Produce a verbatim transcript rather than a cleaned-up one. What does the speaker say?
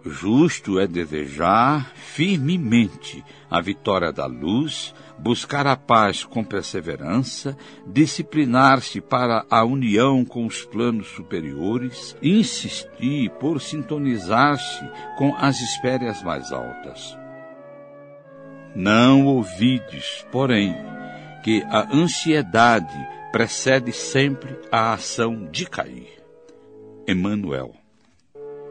Justo é desejar firmemente a vitória da luz, buscar a paz com perseverança, disciplinar-se para a união com os planos superiores, insistir por sintonizar-se com as esferas mais altas. Não ouvides, porém, que a ansiedade precede sempre a ação de cair. Emmanuel.